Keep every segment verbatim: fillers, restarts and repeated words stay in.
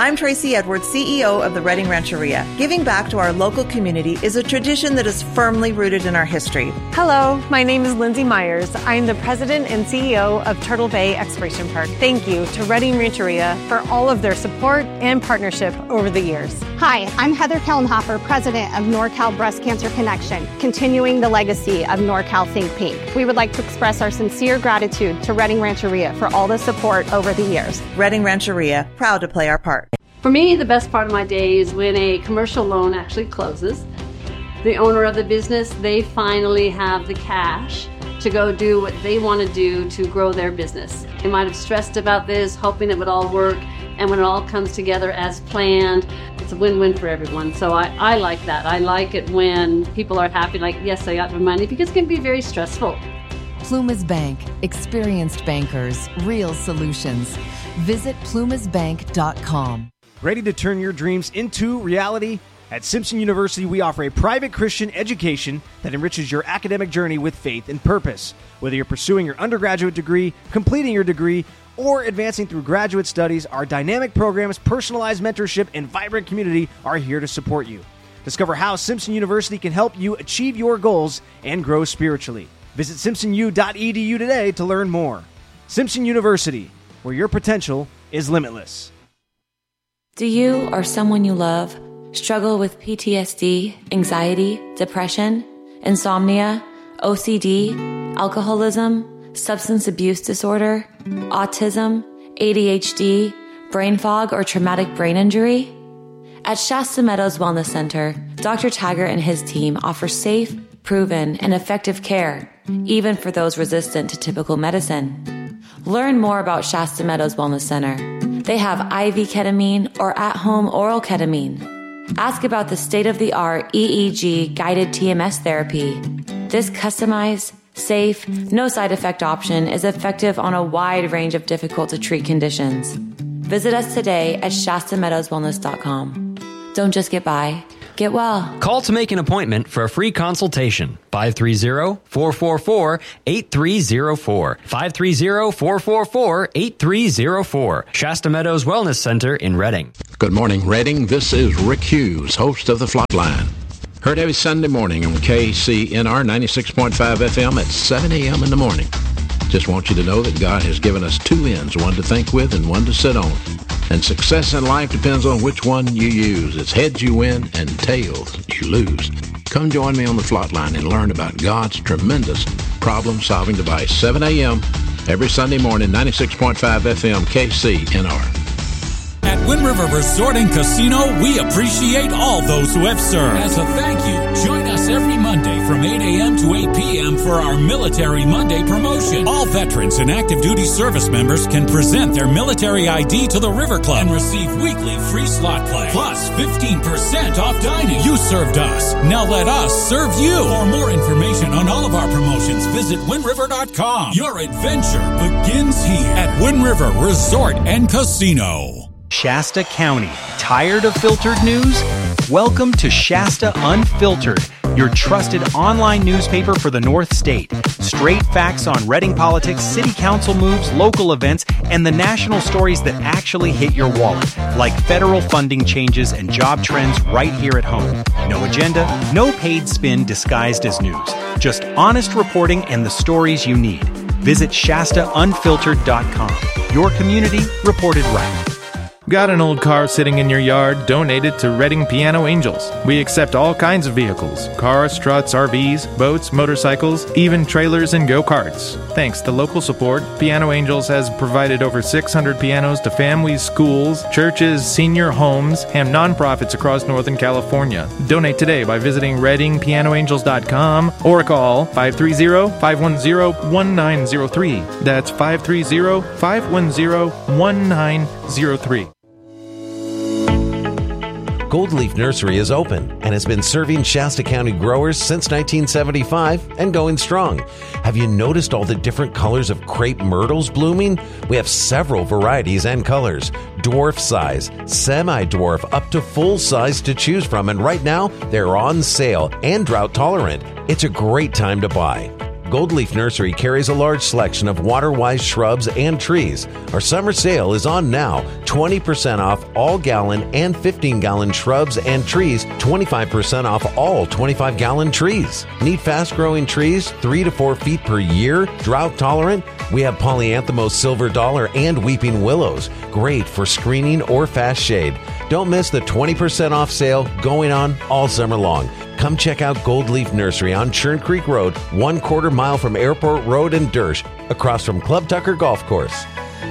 I'm Tracy Edwards, C E O of the Redding Rancheria. Giving back to our local community is a tradition that is firmly rooted in our history. Hello, my name is Lindsay Myers. I am the president and C E O of Turtle Bay Exploration Park. Thank you to Redding Rancheria for all of their support and partnership over the years. Hi, I'm Heather Kellenhofer, president of NorCal Breast Cancer Connection, continuing the legacy of NorCal Think Pink. We would like to express our sincere gratitude to Redding Rancheria for all the support over the years. Redding Rancheria, proud to play our part. For me, the best part of my day is when a commercial loan actually closes. The owner of the business, they finally have the cash to go do what they want to do to grow their business. They might have stressed about this, hoping it would all work, and when it all comes together as planned, it's a win-win for everyone. So I, I like that. I like it when people are happy, like, yes, I got my money, because it can be very stressful. Plumas Bank. Experienced bankers. Real solutions. Visit plumas bank dot com. Ready to turn your dreams into reality? At Simpson University, we offer a private Christian education that enriches your academic journey with faith and purpose. Whether you're pursuing your undergraduate degree, completing your degree, or advancing through graduate studies, our dynamic programs, personalized mentorship, and vibrant community are here to support you. Discover how Simpson University can help you achieve your goals and grow spiritually. Visit simpson u dot e d u today to learn more. Simpson University, where your potential is limitless. Do you or someone you love struggle with P T S D, anxiety, depression, insomnia, O C D, alcoholism, substance abuse disorder, autism, A D H D, brain fog, or traumatic brain injury? At Shasta Meadows Wellness Center, Doctor Taggart and his team offer safe, proven, and effective care, even for those resistant to typical medicine. Learn more about Shasta Meadows Wellness Center. They have I V ketamine or at-home oral ketamine. Ask about the state-of-the-art E E G guided T M S therapy. This customized, safe, no side effect option is effective on a wide range of difficult to treat conditions. Visit us today at shasta meadows wellness dot com. Don't just get by, get well. Call to make an appointment for a free consultation. five three zero, four four four, eight three zero four. five three zero, four four four, eight three zero four. Shasta Meadows Wellness Center in Redding. Good morning, Redding. This is Rick Hughes, host of The Flatline. Heard every Sunday morning on K C N R ninety-six point five F M at seven a.m. in the morning. Just want you to know that God has given us two ends, one to think with and one to sit on. And success in life depends on which one you use. It's heads you win and tails you lose. Come join me on The Flatline and learn about God's tremendous problem-solving device. seven a.m. every Sunday morning, ninety-six point five F M, K C N R. At Wind River Resort and Casino, we appreciate all those who have served. As a thank you, join us every Monday from eight a.m. to eight p.m. for our Military Monday promotion. All veterans and active duty service members can present their military I D to the River Club and receive weekly free slot play, plus fifteen percent off dining. You served us. Now let us serve you. For more information on all of our promotions, visit wind river dot com. Your adventure begins here at Wind River Resort and Casino. Shasta County. Tired of filtered news? Welcome to Shasta Unfiltered, your trusted online newspaper for the North State. Straight facts on Redding politics, city council moves, local events, and the national stories that actually hit your wallet, like federal funding changes and job trends right here at home. No agenda, no paid spin disguised as news. Just honest reporting and the stories you need. Visit shasta unfiltered dot com. Your community reported right. Got an old car sitting in your yard? Donate it to Redding Piano Angels. We accept all kinds of vehicles. Cars, trucks, R Vs, boats, motorcycles, even trailers and go-karts. Thanks to local support, Piano Angels has provided over six hundred pianos to families, schools, churches, senior homes, and nonprofits across Northern California. Donate today by visiting redding piano angels dot com or call five three zero, five one zero, one nine zero three. That's five three zero, five one zero, one nine zero three. Gold Leaf Nursery is open and has been serving Shasta County growers since nineteen seventy-five and going strong. Have you noticed all the different colors of crepe myrtles blooming? We have several varieties and colors, dwarf size, semi-dwarf, up to full size to choose from, and right now they're on sale and drought tolerant. It's a great time to buy. Gold Leaf Nursery carries a large selection of water-wise shrubs and trees. Our summer sale is on now. twenty percent off all gallon and fifteen gallon shrubs and trees. twenty-five percent off all twenty-five gallon trees. Need fast-growing trees, three to four feet per year, drought tolerant? We have Polyanthemos silver dollar and weeping willows. Great for screening or fast shade. Don't miss the twenty percent off sale going on all summer long. Come check out Gold Leaf Nursery on Churn Creek Road, one quarter mile from Airport Road in Dersh, across from Club Tucker Golf Course.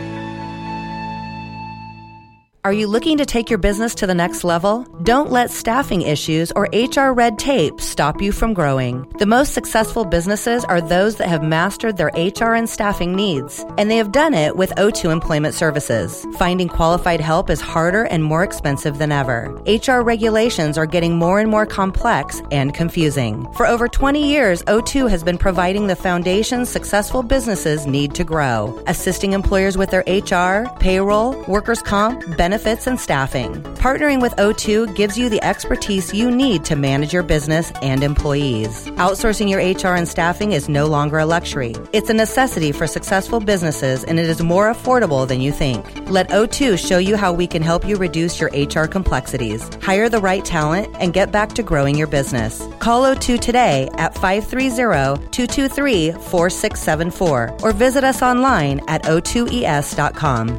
Are you looking to take your business to the next level? Don't let staffing issues or H R red tape stop you from growing. The most successful businesses are those that have mastered their H R and staffing needs, and they have done it with O two Employment Services. Finding qualified help is harder and more expensive than ever. H R regulations are getting more and more complex and confusing. For over twenty years, O two has been providing the foundation successful businesses need to grow, assisting employers with their H R, payroll, workers' comp, benefits, benefits, and staffing. Partnering with O two gives you the expertise you need to manage your business and employees. Outsourcing your H R and staffing is no longer a luxury. It's a necessity for successful businesses, and it is more affordable than you think. Let O two show you how we can help you reduce your H R complexities, hire the right talent, and get back to growing your business. Call O two today at five three zero, two two three, four six seven four or visit us online at o two e s dot com.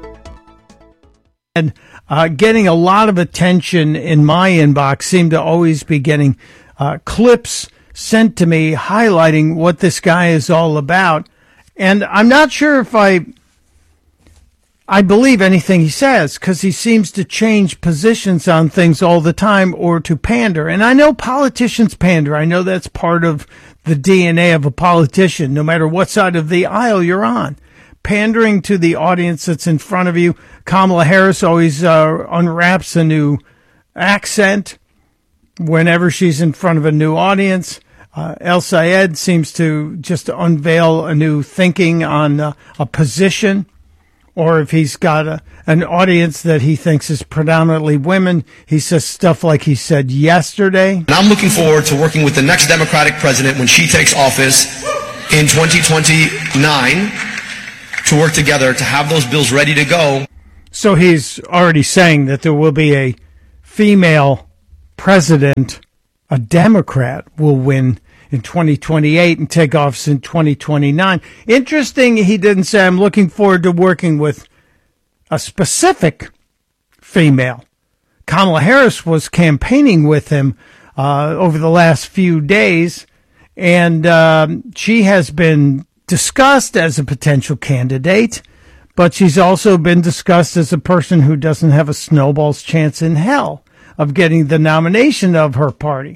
And uh, getting a lot of attention in my inbox seem to always be getting uh, clips sent to me highlighting what this guy is all about. And I'm not sure if I I believe anything he says, because he seems to change positions on things all the time or to pander. And I know politicians pander. I know that's part of the D N A of a politician, no matter what side of the aisle you're on. Pandering to the audience that's in front of you. Kamala Harris always uh, unwraps a new accent whenever she's in front of a new audience. Uh, El Sayed seems to just unveil a new thinking on uh, a position, or if he's got a, an audience that he thinks is predominantly women, he says stuff like he said yesterday. And I'm looking forward to working with the next Democratic president when she takes office in twenty twenty-nine. To work together to have those bills ready to go. So he's already saying that there will be a female president, a Democrat will win in twenty twenty-eight and take office in twenty twenty-nine. Interesting, he didn't say, I'm looking forward to working with a specific female. Kamala Harris was campaigning with him uh, over the last few days, and um, she has been discussed as a potential candidate, but she's also been discussed as a person who doesn't have a snowball's chance in hell of getting the nomination of her party.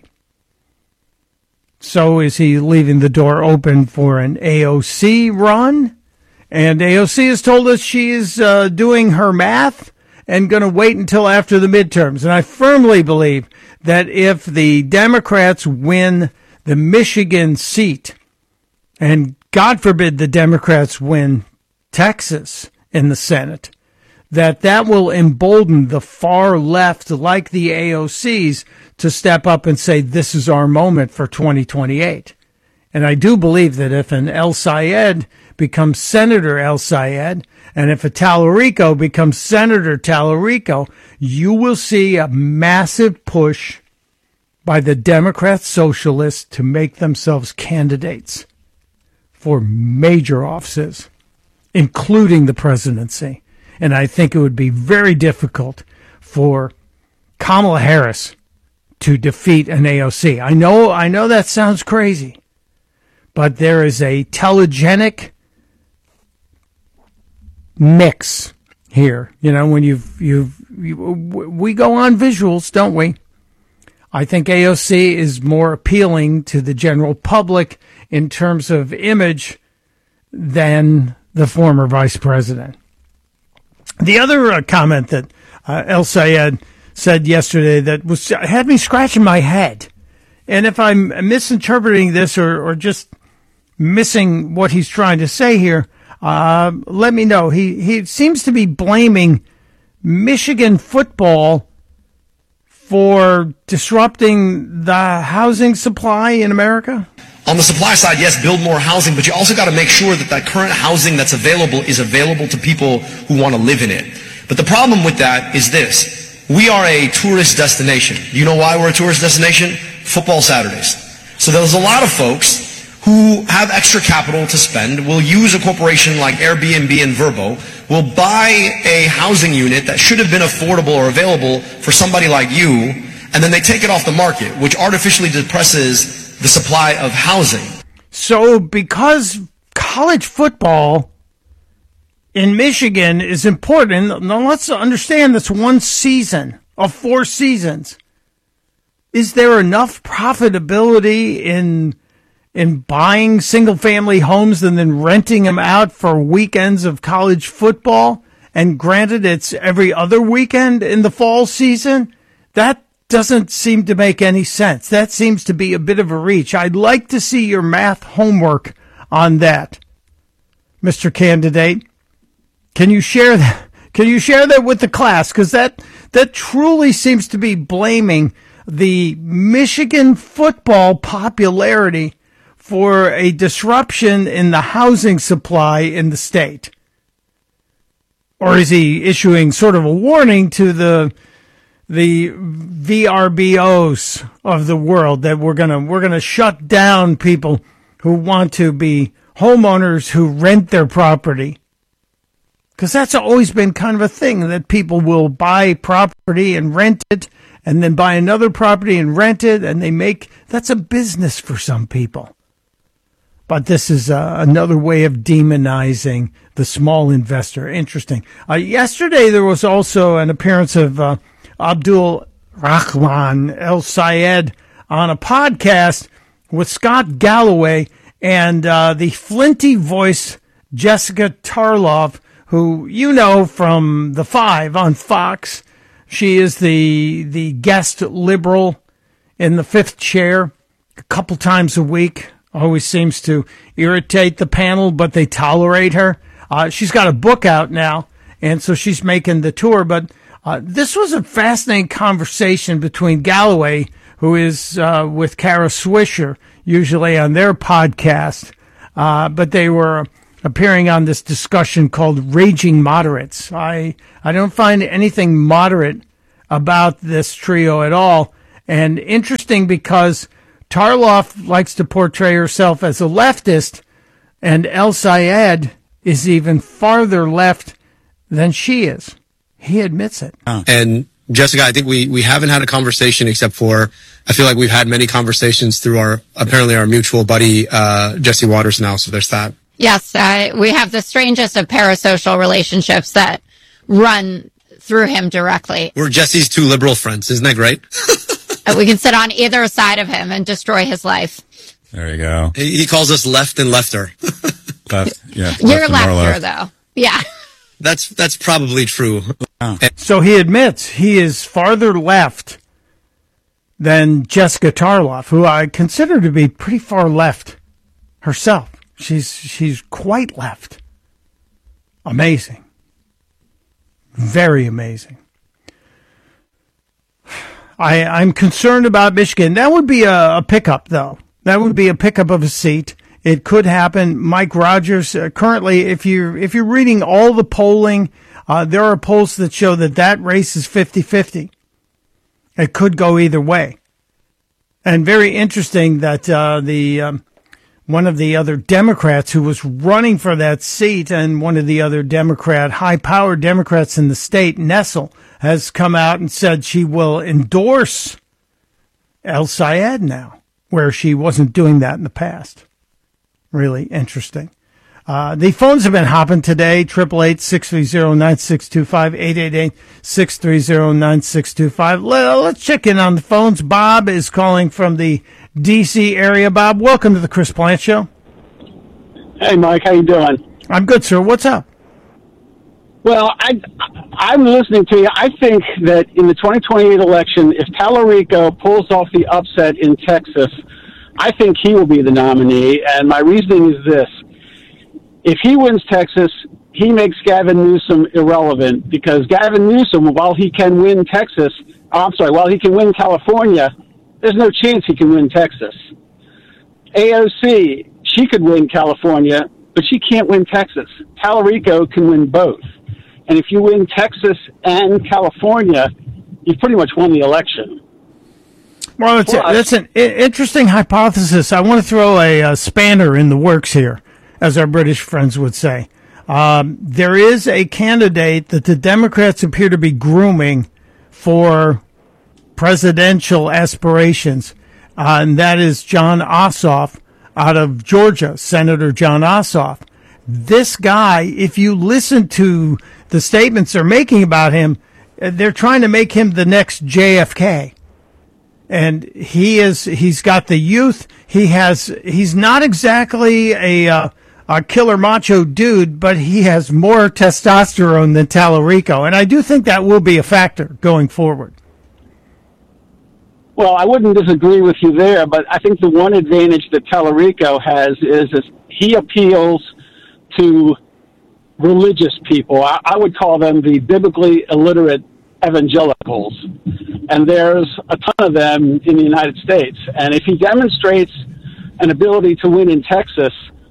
So is he leaving the door open for an A O C run? And A O C has told us she is uh, doing her math and going to wait until after the midterms. And I firmly believe that if the Democrats win the Michigan seat, and God forbid the Democrats win Texas in the Senate, that that will embolden the far left, like the A O Cs, to step up and say, this is our moment for twenty twenty-eight. And I do believe that if an El Sayed becomes Senator El Sayed, and if a Tallarico becomes Senator Tallarico, you will see a massive push by the Democrat socialists to make themselves candidates for major offices, including the presidency. And I think it would be very difficult for Kamala Harris to defeat an A O C. I know, I know that sounds crazy, but there is a telegenic mix here. You know, when you've, you've, you, we go on visuals, don't we? I think A O C is more appealing to the general public in terms of image than the former vice president. The other uh, comment that uh, El Sayed said yesterday that was had me scratching my head, and if I'm misinterpreting this or, or just missing what he's trying to say here, uh, let me know. He he seems to be blaming Michigan football for disrupting the housing supply in America. On the supply side, yes, build more housing, but you also got to make sure that that current housing that's available is available to people who want to live in it. But the problem with that is this. We are a tourist destination. You know why we're a tourist destination? Football Saturdays. So there's a lot of folks who have extra capital to spend, will use a corporation like Airbnb and Vrbo, will buy a housing unit that should have been affordable or available for somebody like you, and then they take it off the market, which artificially depresses the supply of housing. So because college football in Michigan is important, now let's understand that's one season of four seasons. Is there enough profitability in in buying single-family homes and then renting them out for weekends of college football? And granted, it's every other weekend in the fall season. That doesn't seem to make any sense. That seems to be a bit of a reach. I'd like to see your math homework on that, Mister Candidate. Can you share that? Can you share that with the class? Because that that truly seems to be blaming the Michigan football popularity for a disruption in the housing supply in the state. Or is he issuing sort of a warning to the the V R B Os of the world that we're gonna we're gonna shut down people who want to be homeowners who rent their property? Because that's always been kind of a thing, that people will buy property and rent it, and then buy another property and rent it, and they make, that's a business for some people. But this is uh, another way of demonizing the small investor. Interesting. Uh, yesterday, there was also an appearance of uh, Abdul Rahman El Sayed on a podcast with Scott Galloway and uh, the flinty voice Jessica Tarlov, who you know from The Five on Fox. She is the the guest liberal in the fifth chair a couple times a week. Always seems to irritate the panel, but they tolerate her. Uh, she's got a book out now, and so she's making the tour. But uh, this was a fascinating conversation between Galloway, who is uh, with Kara Swisher, usually on their podcast, uh, but they were appearing on this discussion called Raging Moderates. I, I don't find anything moderate about this trio at all. And interesting because Tarloff likes to portray herself as a leftist, and El Sayed is even farther left than she is. He admits it. And Jessica, I think we, we haven't had a conversation except for, I feel like we've had many conversations through our, apparently our mutual buddy, uh, Jesse Waters now. So there's that. Yes, uh, we have the strangest of parasocial relationships that run through him directly. We're Jesse's two liberal friends. Isn't that great? We can sit on either side of him and destroy his life. There you go. He, he calls us left and lefter. Left, yeah. You're left lefter, left. though. Yeah. That's that's probably true. Oh. So he admits he is farther left than Jessica Tarloff, who I consider to be pretty far left herself. She's she's quite left. Amazing. Very amazing. I, I'm concerned about Michigan. That would be a, a pickup, though. That would be a pickup of a seat. It could happen. Mike Rogers, uh, currently, if you're, if you're reading all the polling, uh, there are polls that show that that race is fifty-fifty. It could go either way. And very interesting that uh, the um, one of the other Democrats who was running for that seat, and one of the other Democrat, high-powered Democrats in the state, Nessel, has come out and said she will endorse El Sayed now, where she wasn't doing that in the past. Really interesting. Uh, the phones have been hopping today, eight eight eight, six three zero, nine six two five, eight eight eight, six three zero, nine six two five. Let, let's check in on the phones. Bob is calling from the D C area. Bob, welcome to the Chris Plant Show. Hey, Mike, how you doing? I'm good, sir. What's up? Well, I, I'm listening to you. I think that in the twenty twenty-eight election, if Tallarico pulls off the upset in Texas, I think he will be the nominee. And my reasoning is this. If he wins Texas, he makes Gavin Newsom irrelevant, because Gavin Newsom, while he can win Texas, oh, I'm sorry, while he can win California, there's no chance he can win Texas. A O C, she could win California, but she can't win Texas. Tallarico can win both. And if you win Texas and California, you've pretty much won the election. Well, it's, Plus, a, that's an i- interesting hypothesis. I want to throw a, a spanner in the works here, as our British friends would say. Um, there is a candidate that the Democrats appear to be grooming for presidential aspirations, uh, and that is John Ossoff out of Georgia, Senator John Ossoff. This guy, if you listen to the statements they're making about him, they're trying to make him the next J F K. And he is, he's got the youth. He has, he's not exactly a, uh, a killer macho dude, but he has more testosterone than Tallarico. And I do think that will be a factor going forward. Well, I wouldn't disagree with you there, but I think the one advantage that Tallarico has is, is he appeals to religious people. I, I would call them the biblically illiterate evangelicals. And there's a ton of them in the United States. And if he demonstrates an ability to win in Texas,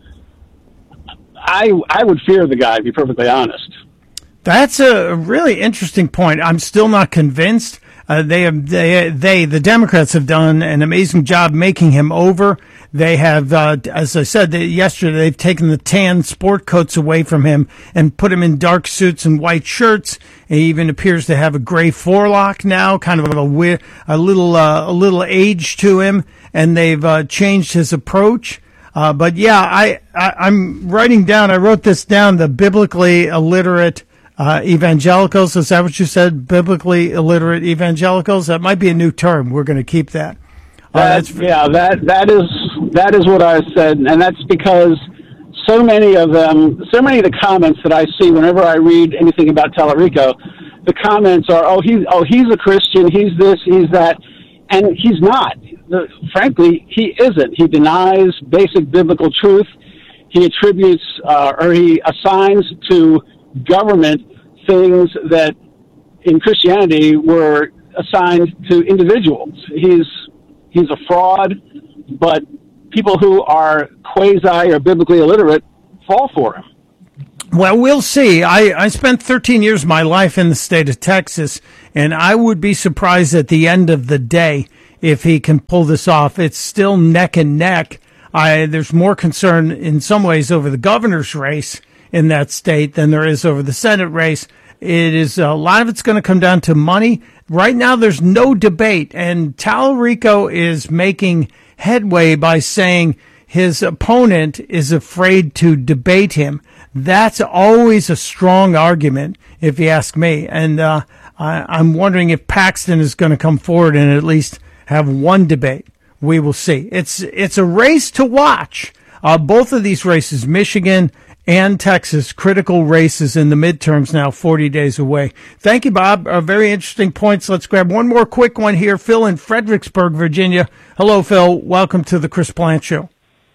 I I would fear the guy, to be perfectly honest. That's a really interesting point. I'm still not convinced. Uh, they have, they, they, the Democrats have done an amazing job making him over. They have, uh, as I said they, yesterday, they've taken the tan sport coats away from him and put him in dark suits and white shirts. He even appears to have a gray forelock now, kind of a weird, a little, uh, a little age to him. And they've uh, changed his approach. Uh, but yeah, I, I, I'm writing down. I wrote this down. The biblically illiterate Uh, evangelicals, is that what you said? Biblically illiterate evangelicals? That might be a new term. We're going to keep that. Uh, That, that's yeah, that that is that is what I said, and that's because so many of them, so many of the comments that I see whenever I read anything about Tallarico, the comments are, "Oh, he's oh he's a Christian, he's this, he's that," and he's not. The, frankly, he isn't. He denies basic biblical truth. He attributes uh, or he assigns to government things that in Christianity were assigned to individuals. He's he's a fraud, but people who are quasi or biblically illiterate fall for him. Well, we'll see. I, I spent thirteen years of my life in the state of Texas, and I would be surprised at the end of the day if he can pull this off. It's still neck and neck. I, there's more concern in some ways over the governor's race in that state than there is over the Senate race. It is a lot of it's going to come down to money. Right now, there's no debate, and Tallarico is making headway by saying his opponent is afraid to debate him. That's always a strong argument, if you ask me. And uh, I, I'm wondering if Paxton is going to come forward and at least have one debate. We will see. It's it's a race to watch. Uh, both of these races, Michigan and Texas, critical races in the midterms now, forty days away. Thank you, Bob. Uh, very interesting points. Let's grab one more quick one here. Phil in Fredericksburg, Virginia. Hello, Phil. Welcome to the Chris Plant Show.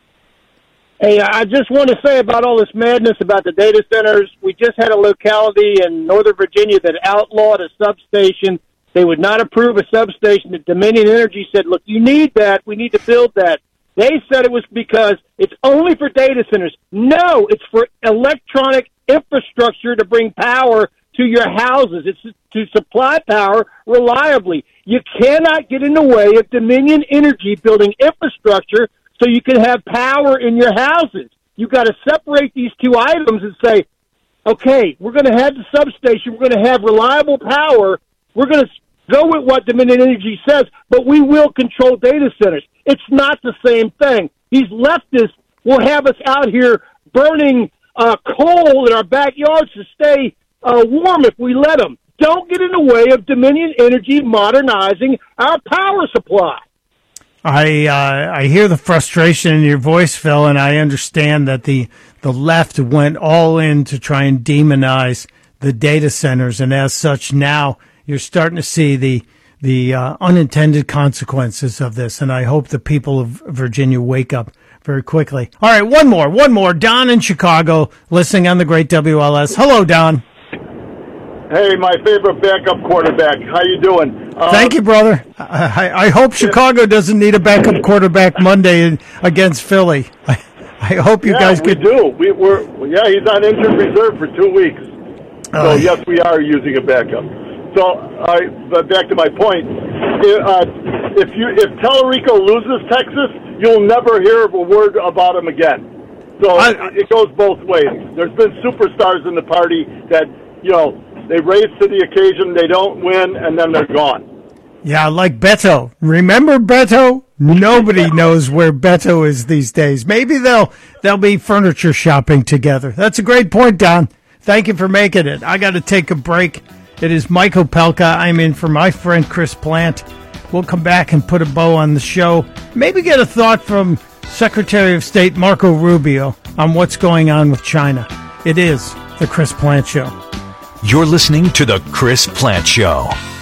Hey, I just want to say about all this madness about the data centers. We just had a locality in Northern Virginia that outlawed a substation. They would not approve a substation. The Dominion Energy said, look, you need that. We need to build that. They said it was because it's only for data centers. No, it's for electronic infrastructure to bring power to your houses. It's to supply power reliably. You cannot get in the way of Dominion Energy building infrastructure so you can have power in your houses. You've got to separate these two items and say, okay, we're going to have the substation. We're going to have reliable power. We're going to go with what Dominion Energy says, but we will control data centers. It's not the same thing. These leftists will have us out here burning uh, coal in our backyards to stay uh, warm if we let them. Don't get in the way of Dominion Energy modernizing our power supply. I uh, I hear the frustration in your voice, Phil, and I understand that the the left went all in to try and demonize the data centers, and as such, now you're starting to see the the uh, unintended consequences of this, and I hope the people of Virginia wake up very quickly. All right, one more, one more. Don in Chicago, listening on the great W L S. Hello, Don. Hey, my favorite backup quarterback. How you doing? Uh, Thank you, brother. I, I hope Chicago doesn't need a backup quarterback Monday against Philly. I, I hope you yeah, guys we get. do. We, we're yeah. He's on injured reserve for two weeks. So Uh, yes, we are using a backup. So, all right, but back to my point. If, uh, if you if Tallarico loses Texas, you'll never hear a word about him again. So I, it goes both ways. There's been superstars in the party that, you know, they raise to the occasion, they don't win, and then they're gone. Yeah, like Beto. Remember Beto? Nobody knows where Beto is these days. Maybe they'll they'll be furniture shopping together. That's a great point, Don. Thank you for making it. I got to take a break. It is Mike Opelka. I'm in for my friend Chris Plant. We'll come back and put a bow on the show. Maybe get a thought from Secretary of State Marco Rubio on what's going on with China. It is the Chris Plant Show. You're listening to the Chris Plant Show.